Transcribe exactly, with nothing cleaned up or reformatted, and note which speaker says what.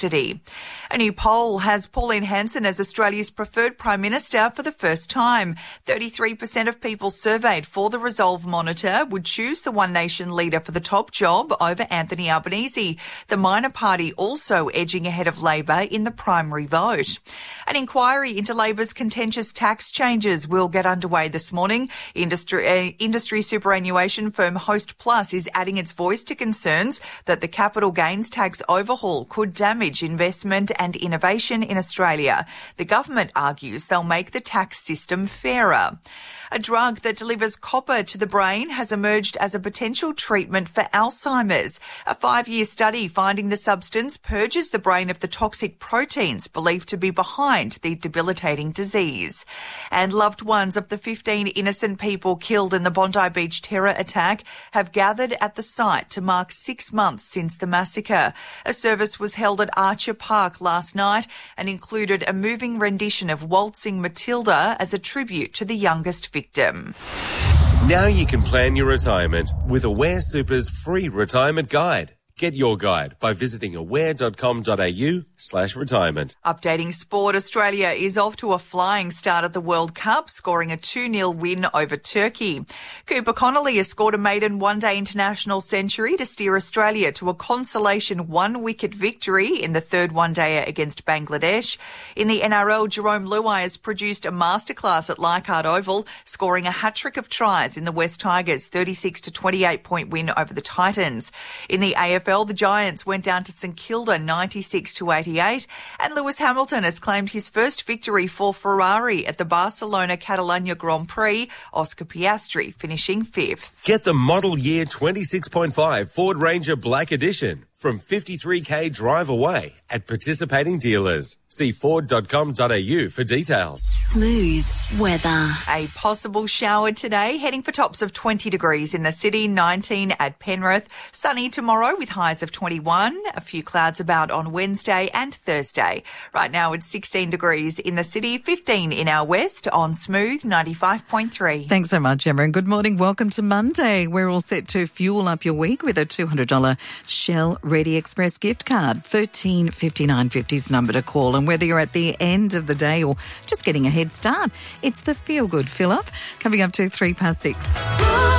Speaker 1: custody. A new poll has Pauline Hanson as Australia's preferred Prime Minister for the first time. thirty-three percent of people surveyed for the Resolve Monitor would choose the One Nation leader for the top job over Anthony Albanese, the minor party also edging ahead of Labor in the primary vote. An inquiry into Labor's contentious tax changes will get underway this morning. Industry, uh, industry superannuation firm Host Plus is adding its voice to concerns that the capital gains tax overhaul could damage investment and innovation in Australia. The government argues they'll make the tax system fairer. A drug that delivers copper to the brain has emerged as a potential treatment for Alzheimer's. A five-year study finding the substance purges the brain of the toxic proteins believed to be behind the debilitating disease. And loved ones of the fifteen innocent people killed in the Bondi Beach terror attack have gathered at the site to mark six months since the massacre. A service was held at Archer Park last night and included a moving rendition of Waltzing Matilda as a tribute to the youngest victim. Victim.
Speaker 2: Now you can plan your retirement with Aware Super's free retirement guide. Get your guide by visiting aware.com.au slash retirement.
Speaker 1: Updating sport, Australia is off to a flying start at the World Cup, scoring a two nil win over Turkey. Cooper Connolly has scored a maiden one-day international century to steer Australia to a consolation one-wicket victory in the third one-dayer against Bangladesh. In the N R L, Jerome Luai has produced a masterclass at Leichhardt Oval, scoring a hat-trick of tries in the West Tigers' thirty-six to twenty-eight point win over the Titans. In the A F L, the Giants went down to St Kilda ninety-six to eighty-eight, and Lewis Hamilton has claimed his first victory for Ferrari at the Barcelona Catalunya Grand Prix, Oscar Piastri finishing fifth.
Speaker 2: Get the model year twenty-six point five Ford Ranger Black Edition from fifty-three K drive away at participating dealers. See ford dot com dot a u for details.
Speaker 3: Smooth weather.
Speaker 1: A possible shower today, heading for tops of twenty degrees in the city, nineteen at Penrith. Sunny tomorrow with highs of twenty-one. A few clouds about on Wednesday and Thursday. Right now it's sixteen degrees in the city, fifteen in our west on Smooth ninety-five point three.
Speaker 4: Thanks so much, Emma, and good morning. Welcome to Monday. We're all set to fuel up your week with a two hundred dollars Shell Ready Express gift card. thirteen fifty-nine fifty is the number to call. And whether you're at the end of the day or just getting a head start, it's the Feel Good Fill Up coming up to three past six.